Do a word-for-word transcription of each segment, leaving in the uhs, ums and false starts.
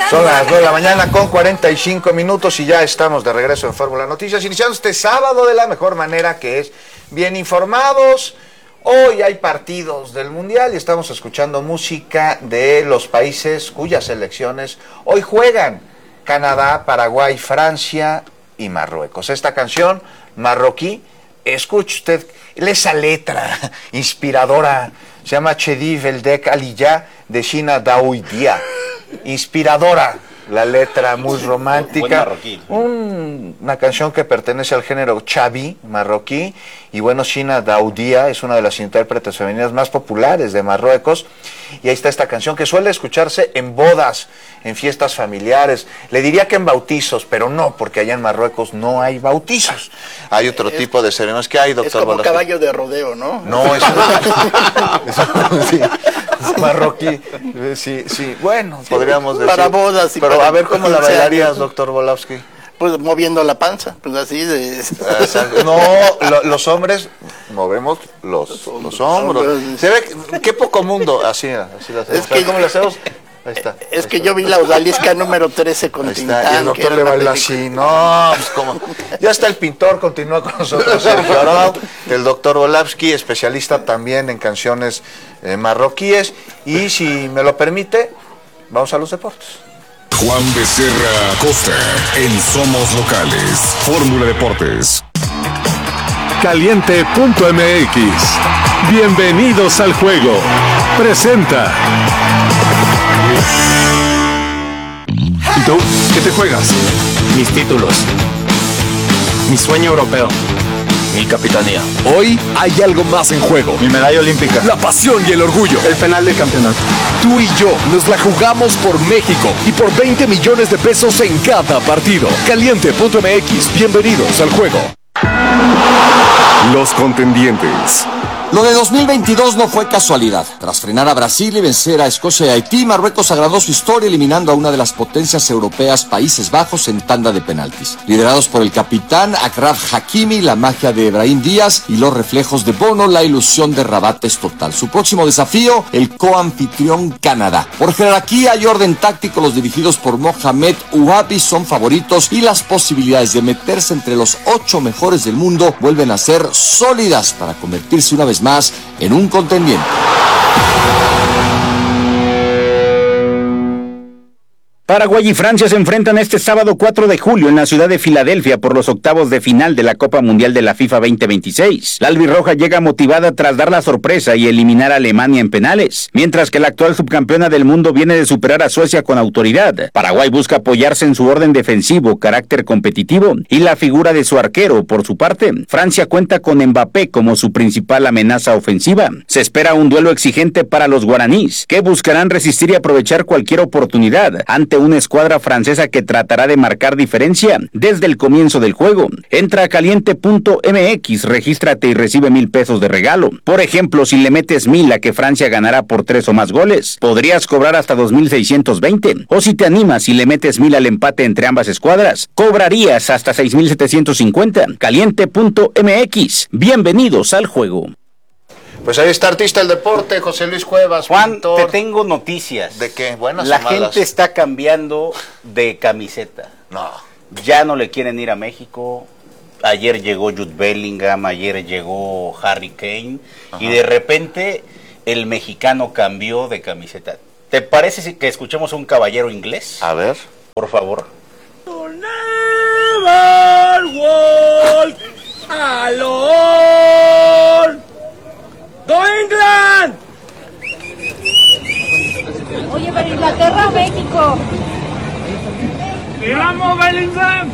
Son las nueve de la mañana con cuarenta y cinco minutos y ya estamos de regreso en Fórmula Noticias, iniciando este sábado de la mejor manera, que es bien informados. Hoy hay partidos del Mundial y estamos escuchando música de los países cuyas selecciones hoy juegan: Canadá, Paraguay, Francia y Marruecos. Esta canción marroquí, escuche usted esa letra inspiradora, se llama Chedi Veldek Aliya de Shina Daoudia. Inspiradora la letra, muy romántica. Un, una canción que pertenece al género chavi marroquí. Y bueno, Shina Daoudia es una de las intérpretes femeninas más populares de Marruecos. Y ahí está esta canción que suele escucharse en bodas, en fiestas familiares. Le diría que en bautizos, pero no, porque allá en Marruecos no hay bautizos. Hay otro es, tipo de ceremonias. ¿Qué hay, doctor? Es como caballo de rodeo, ¿no? No, es, es, sí, es marroquí. Sí, sí. Bueno, sí, podríamos decir. Para bodas. Y pero para a ver cómo la bailarías, doctor Volavsky. Pues moviendo la panza, pues así de... No, lo, los hombres movemos los, los, los hombros. Se ve que, qué poco mundo, así, así lo hacemos. Es que, ¿cómo lo hacemos? Ahí está. Es ahí que está. Yo vi la odalisca número trece con Tintán. Y el doctor le baila así, no, pues como... Ya está el pintor, continúa con nosotros Sergio Arau, el doctor Volavsky, especialista también en canciones eh, marroquíes. Y si me lo permite, vamos a los deportes. Juan Becerra Costa en Somos Locales, Fórmula Deportes. Caliente punto M X. Bienvenidos al juego. Presenta. ¿Y tú? ¿Qué te juegas? Mis títulos. Mi sueño europeo. Mi capitanía. Hoy hay algo más en juego. Mi medalla olímpica. La pasión y el orgullo. El penal del campeonato. Tú y yo nos la jugamos por México y por veinte millones de pesos en cada partido. Caliente punto M X. Bienvenidos al juego. Los contendientes. Lo de dos mil veintidós no fue casualidad. Tras frenar a Brasil y vencer a Escocia y Haití, Marruecos agradó su historia eliminando a una de las potencias europeas, Países Bajos, en tanda de penaltis. Liderados por el capitán Achraf Hakimi, la magia de Brahim Díaz y los reflejos de Bono, la ilusión de Rabat es total. Su próximo desafío, el coanfitrión Canadá. Por jerarquía y orden táctico, los dirigidos por Mohamed Ouabi son favoritos y las posibilidades de meterse entre los ocho mejores del mundo vuelven a ser sólidas para convertirse una vez más en un contendiente. Paraguay y Francia se enfrentan este sábado cuatro de julio en la ciudad de Filadelfia por los octavos de final de la Copa Mundial de la FIFA veinte veintiséis. La albirroja llega motivada tras dar la sorpresa y eliminar a Alemania en penales, mientras que la actual subcampeona del mundo viene de superar a Suecia con autoridad. Paraguay busca apoyarse en su orden defensivo, carácter competitivo y la figura de su arquero. Por su parte, Francia cuenta con Mbappé como su principal amenaza ofensiva. Se espera un duelo exigente para los guaraníes, que buscarán resistir y aprovechar cualquier oportunidad ante una escuadra francesa que tratará de marcar diferencia desde el comienzo del juego. Entra a caliente punto M X, regístrate y recibe mil pesos de regalo. Por ejemplo, si le metes mil a que Francia ganará por tres o más goles, podrías cobrar hasta dos mil seiscientos veinte. O si te animas y le metes mil al empate entre ambas escuadras, cobrarías hasta seis mil setecientos cincuenta. caliente punto M X. Bienvenidos al juego. Pues ahí está artista del deporte, José Luis Cuevas. Juan, pintor. te tengo noticias. ¿De qué? ¿Buenas La o malas? gente está cambiando de camiseta. No. Ya no le quieren ir a México. Ayer llegó Jude Bellingham, ayer llegó Harry Kane. Ajá. Y de repente el mexicano cambió de camiseta. ¿Te parece que escuchemos a un caballero inglés? A ver. Por favor. Never walk alone. ¡Go England! Oye, pero Inglaterra, México. ¡Y vamos, Bellingham!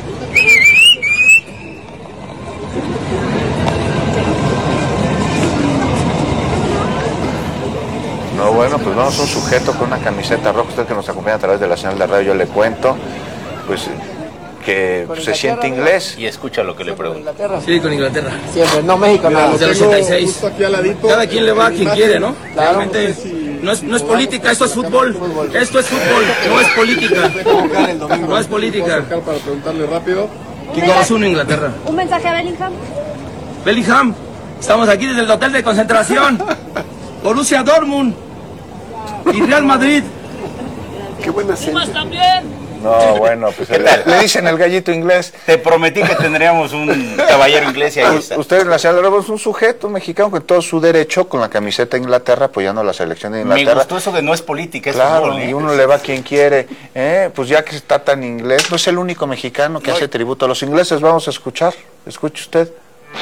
No, bueno, pues vamos a un sujeto con una camiseta roja. Usted que nos acompaña a través de la señal de radio, yo le cuento, pues que pues, se siente inglés. Y escucha lo que le pregunto. Sí, con Inglaterra. Siempre, no México, nada. Desde el ochenta y seis. Cada quien le va a quien quiere, ¿no? Claro. Realmente no es, no es política, esto es fútbol. Esto es fútbol, no es política. No es política. Para preguntarle rápido. dos uno Inglaterra. ¿Un mensaje a Bellingham? Bellingham, estamos aquí desde el hotel de concentración. Borussia Dortmund y Real Madrid. Qué buena Pumas también. No, bueno, pues ¿Qué le, tal? le dicen el gallito inglés. Te prometí que tendríamos un caballero inglés y ahí está. Ustedes en la ciudad es un sujeto mexicano con todo su derecho, con la camiseta de Inglaterra, apoyando a la selección de Inglaterra. Me gustó eso de no es política, es Claro, fútbol, ¿eh? y uno le va a quien quiere. ¿eh? Pues ya que está tan inglés, no es el único mexicano que hace tributo a los ingleses. Vamos a escuchar. Escuche usted.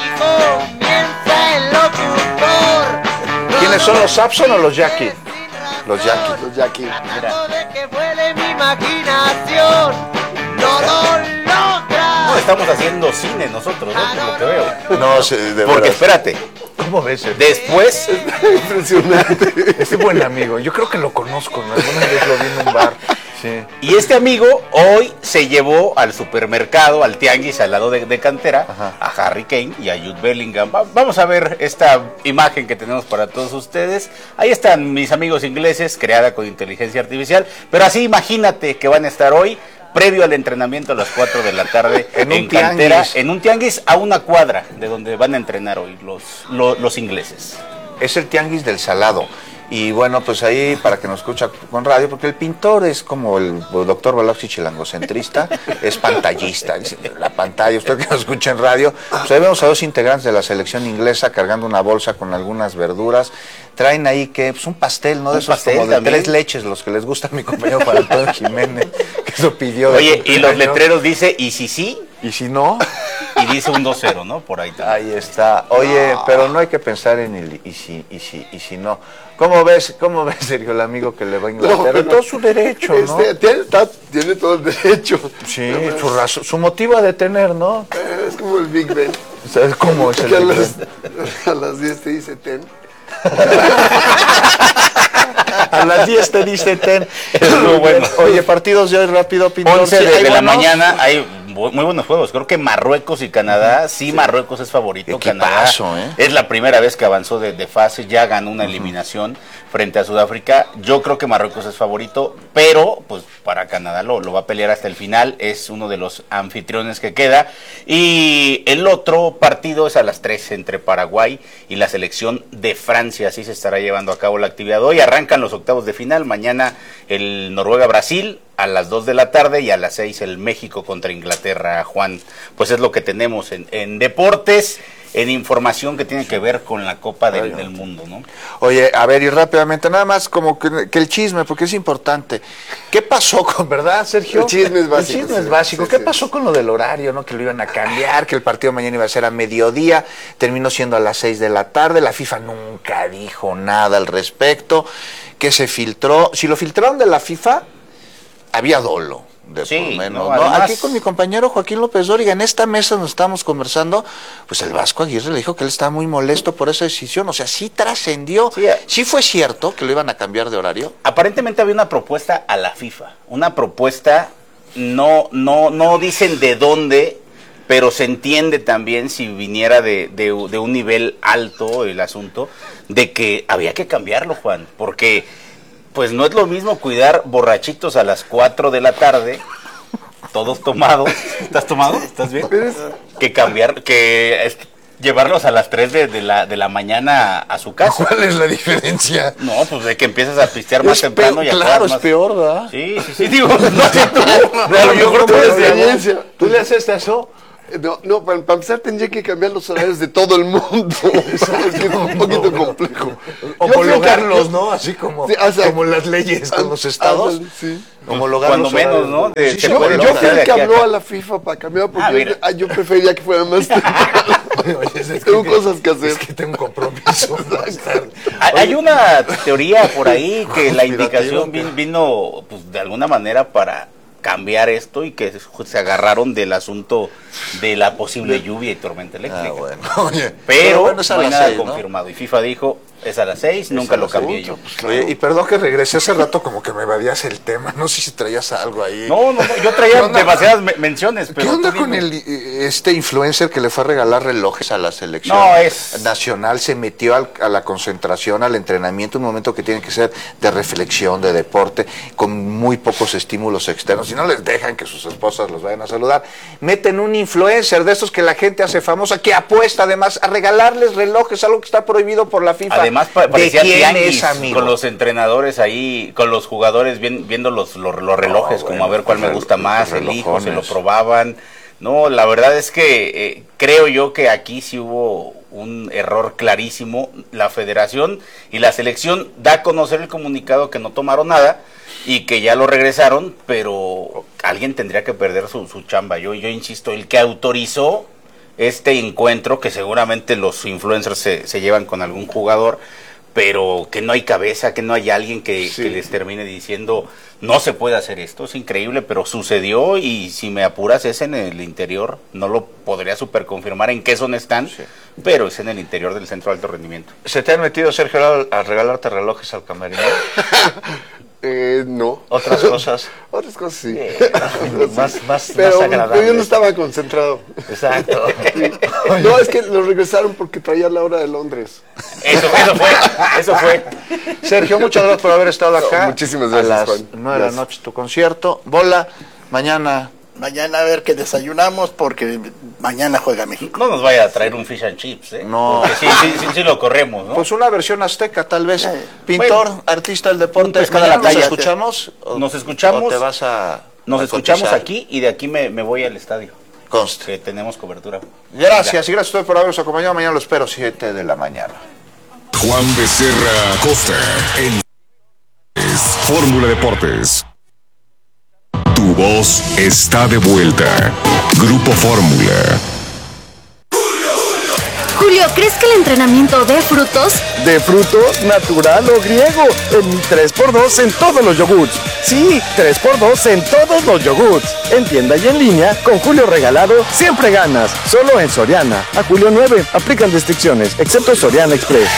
¿Quiénes son los Sapson o los Jackie? Los Jackie. Los Jackie. Mira. No, estamos haciendo cine nosotros, ¿no? Por lo que veo. No, sí, de Porque veras. espérate, ¿Cómo ves? el- después Impresionante. Este buen amigo, yo creo que lo conozco, ¿no? Alguna vez lo vi en un bar. Sí. y este amigo hoy se llevó al supermercado, al tianguis al lado de, de cantera, Ajá. a Harry Kane y a Jude Bellingham. Va- vamos a ver esta imagen que tenemos para todos ustedes. Ahí están mis amigos ingleses, creada con inteligencia artificial, pero así imagínate que van a estar hoy previo al entrenamiento a las cuatro de la tarde En en, un cantera, tianguis. en un tianguis a una cuadra de donde van a entrenar hoy los, los, los ingleses. Es el tianguis del Salado. Y bueno, pues ahí para que nos escucha con radio, porque el pintor es como el doctor Balowski chilangocentrista, es pantallista, dice, la pantalla, usted que nos escucha en radio, pues ahí vemos a dos integrantes de la selección inglesa cargando una bolsa con algunas verduras, traen ahí que, pues un pastel, ¿no? De Un esos pastel como de también. tres leches, los que les gusta a mi compañero Juan Antonio Jiménez, que eso pidió. de Oye, y los cumpleaños. letreros dice, y si sí, Y si no, y dice un dos cero, ¿no? Por ahí también. ahí está. Oye, pero no hay que pensar en el y si, y si, y si no. ¿Cómo ves, cómo ves, Sergio, el amigo que le va a Inglaterra? No, Todo su derecho, ¿no? Este, tiene, está- tiene todo el derecho. Sí, su, razón, su motivo ha de tener, ¿no? Es como el Big Ben. ¿Sabes cómo es el Que a Big las, Ben? a las diez te dice ten. A las diez te dice ten. Es muy bueno. Oye, partidos de hoy rápido, Pintor. once Sí, de, ¿hay de la buenos? mañana hay bu- muy buenos juegos. Creo que Marruecos y Canadá, sí, Marruecos es favorito. Equipazo, Canadá ¿eh? es la primera vez que avanzó de, de fase, ya ganó una eliminación frente a Sudáfrica. Yo creo que Marruecos es favorito, pero pues para Canadá lo, lo va a pelear hasta el final. Es uno de los anfitriones que queda. Y el otro partido es a las tres entre Paraguay y la selección de Francia. Así se estará llevando a cabo la actividad hoy. Arrancan los octavos de final. Mañana el Noruega-Brasil a las dos de la tarde y a las seis el México contra Inglaterra, Juan. Pues es lo que tenemos en, en deportes, en información que tiene que ver con la Copa del, del Mundo, ¿no? Oye, a ver, y rápidamente, nada más como que, que el chisme, porque es importante. ¿Qué pasó con, verdad, Sergio? El chisme es básico, El chisme es sí, básico. sí, ¿Qué sí. pasó con lo del horario, no? Que lo iban a cambiar, que el partido mañana iba a ser a mediodía, terminó siendo a las seis de la tarde, la FIFA nunca dijo nada al respecto, que se filtró. Si lo filtraron de la FIFA, había dolo. De Sí, por menos, no, ¿no? además- Aquí con mi compañero Joaquín López Dóriga, en esta mesa nos estábamos conversando, pues el Vasco Aguirre le dijo que él estaba muy molesto por esa decisión, o sea, sí trascendió, Sí, sí fue cierto que lo iban a cambiar de horario. Aparentemente había una propuesta a la FIFA, una propuesta, no, no, no dicen de dónde, pero se entiende también si viniera de, de, de un nivel alto el asunto, de que había que cambiarlo, Juan, porque pues no es lo mismo cuidar borrachitos a las cuatro de la tarde, todos tomados. ¿Estás tomado? ¿Estás bien? Que cambiar, que es- llevarlos a las tres de, de la, de la mañana a su casa. ¿Cuál es la diferencia? No, pues de que empiezas a pistear más Es temprano peor, y acabas claro, es más- peor, ¿verdad? Sí, sí, sí, digo, no sé tú. No, a lo yo mejor creo tú que eres la de- experiencia. ¿Tú le haces eso? No, no para, para empezar tendría que cambiar los horarios de todo el mundo. Es que es un poquito complejo. Homologarlos, ¿no? Así como, Sí, o sea, como las leyes con los estados. Ándale, sí. Homologar Cuando los menos, horarios. ¿no? De- Sí, se sí, Yo, puede yo lograr fui el de que aquí a habló acá. a la FIFA para cambiar porque Ah, yo, mira. ah, yo prefería que fuera más temprano. Oye, es que Tengo te- cosas que hacer. Es que tengo un compromiso más tarde. Hay hay una teoría por ahí que la Conspirativa, indicación vin- vino, pues, de alguna manera para cambiar esto y que se agarraron del asunto de la posible lluvia y tormenta eléctrica. Ah, bueno. Oye, Pero, bueno, es a no hay las nada seis, ¿no? confirmado. Y FIFA dijo, es a las seis, nunca lo cambié yo. Oye, y perdón que regresé hace rato como que me evadías el tema. No sé si traías algo ahí. No, no, no, yo ¿Qué traía onda? demasiadas me- menciones, pero ¿Qué onda tú con dime. el eh, este influencer que le fue a regalar relojes a la selección No, es- nacional? Se metió al- a la concentración, al entrenamiento, un momento que tiene que ser de reflexión, de deporte, con muy pocos estímulos externos. Si no les dejan que sus esposas los vayan a saludar, meten un influencer de estos que la gente hace famosa, que apuesta además a regalarles relojes, algo que está prohibido por la FIFA. además pa- parecía ¿de quién tianguis, es, amigo? con los entrenadores ahí, con los jugadores bien, viendo los, los, los relojes, No, como bueno, a ver cuál me los gusta más, los el hijo, se lo relojones. probaban. No, la verdad es que eh, creo yo que aquí sí hubo un error clarísimo. La federación y la selección da a conocer el comunicado que no tomaron nada y que ya lo regresaron, pero alguien tendría que perder su, su chamba. Yo, yo insisto, el que autorizó este encuentro, que seguramente los influencers se, se llevan con algún jugador, pero que no hay cabeza, que no hay alguien que, Sí. que les termine diciendo, no se puede hacer esto, es increíble, pero sucedió y si me apuras es en el interior, no lo podría super confirmar en qué zona están, Sí. pero es en el interior del centro de alto rendimiento. ¿Se te han metido, Sergio, a regalarte relojes al camerino? Eh, no. ¿Otras cosas? Otras cosas sí. Más, más, Pero, más agradable. pero yo no estaba concentrado. Exacto. No, es que lo regresaron porque traía la hora de Londres. Eso, eso fue, eso fue. Sergio, muchas gracias por haber estado acá. No, muchísimas gracias, A las Juan. nueve de la Gracias. noche tu concierto. Bola, mañana. Mañana a ver qué desayunamos porque mañana juega México. No nos vaya a traer un fish and chips, ¿eh? No. Porque sí, sí, sí, sí lo corremos, ¿no? Pues una versión azteca, tal vez. Eh, Pintor, bueno. artista del deporte. Un pescado a la ¿Mañana ¿Nos talla. escuchamos? O- Nos escuchamos. ¿O te vas a Nos a escuchamos cotizar? aquí y de aquí me, me voy al estadio, Conste. que tenemos cobertura. Gracias, y gracias a ustedes por habernos acompañado. Mañana lo espero, siete de la mañana. Juan Becerra Costa en Fórmula Deportes. Tu voz está de vuelta. Grupo Fórmula. Julio, ¿crees que el entrenamiento dé frutos? De frutos, natural o griego. En mi tres por dos en todos los yogurts. Sí, tres por dos en todos los yogurts. En tienda y en línea, con Julio Regalado, siempre ganas. Solo en Soriana. A Julio nueve, aplican restricciones, excepto Soriana Express.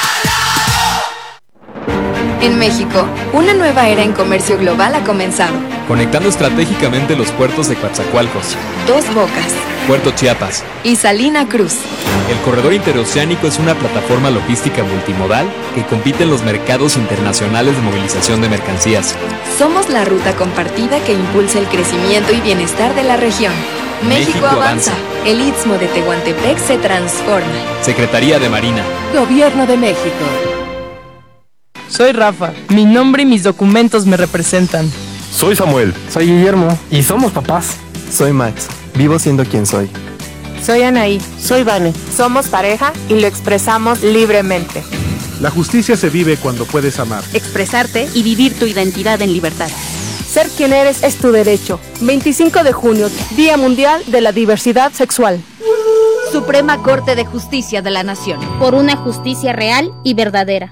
En México, una nueva era en comercio global ha comenzado. Conectando estratégicamente los puertos de Coatzacoalcos, Dos Bocas Puerto Chiapas. y Salina Cruz. El corredor interoceánico es una plataforma logística multimodal que compite en los mercados internacionales de movilización de mercancías. Somos la ruta compartida que impulsa el crecimiento y bienestar de la región. México, México avanza. avanza. El Istmo de Tehuantepec se transforma. Secretaría de Marina. Gobierno de México. Soy Rafa. Mi nombre y mis documentos me representan. Soy Samuel. Soy Guillermo. Y somos papás. Soy Max. Vivo siendo quien soy. Soy Anaí. Soy Vane. Somos pareja y lo expresamos libremente. La justicia se vive cuando puedes amar. Expresarte y vivir tu identidad en libertad. Ser quien eres es tu derecho. veinticinco de junio, Día Mundial de la Diversidad Sexual. Suprema Corte de Justicia de la Nación. Por una justicia real y verdadera.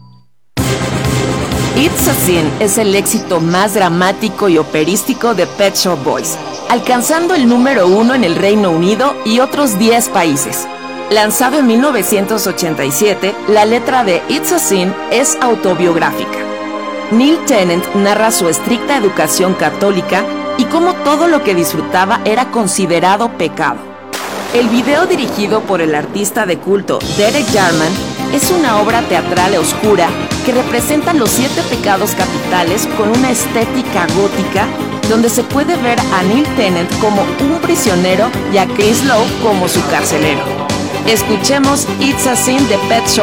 It's a Sin es el éxito más dramático y operístico de Pet Shop Boys, alcanzando el número uno en el Reino Unido y otros diez países. Lanzado en mil novecientos ochenta y siete, la letra de It's a Sin es autobiográfica. Neil Tennant narra su estricta educación católica y cómo todo lo que disfrutaba era considerado pecado. El video, dirigido por el artista de culto Derek Jarman, es una obra teatral oscura que representa los siete pecados capitales con una estética gótica, donde se puede ver a Neil Tennant como un prisionero y a Chris Lowe como su carcelero. Escuchemos It's a Sin de Pet Shop